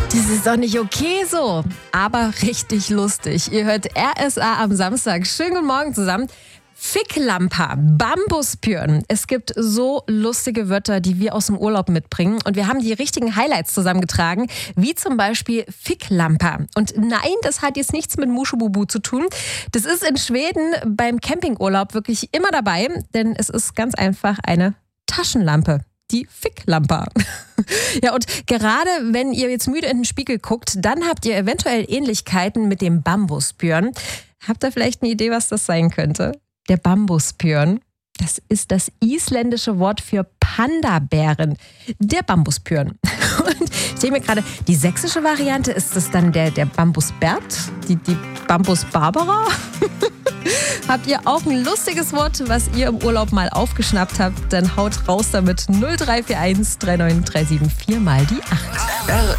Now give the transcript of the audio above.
Das ist doch nicht okay so, aber richtig lustig. Ihr hört RSA am Samstag. Schönen guten Morgen zusammen. Ficklampa, Bambuspyren. Es gibt so lustige Wörter, die wir aus dem Urlaub mitbringen. Und wir haben die richtigen Highlights zusammengetragen, wie zum Beispiel Ficklampa. Und nein, das hat jetzt nichts mit Muschububu zu tun. Das ist in Schweden beim Campingurlaub wirklich immer dabei, denn es ist ganz einfach eine Taschenlampe. Die Ficklampa. Ja, und gerade wenn ihr jetzt müde in den Spiegel guckt, dann habt ihr eventuell Ähnlichkeiten mit dem Bambuspyren. Habt ihr vielleicht eine Idee, was das sein könnte? Der Bambuspyren, das ist das isländische Wort für Panda-Bären. Der Bambuspyren. Und ich denke mir gerade, die sächsische Variante, ist das dann der Bambusbert? Die Bambusbarbara? Habt ihr auch ein lustiges Wort, was ihr im Urlaub mal aufgeschnappt habt? Dann haut raus damit 0341 3937 4 mal die 8.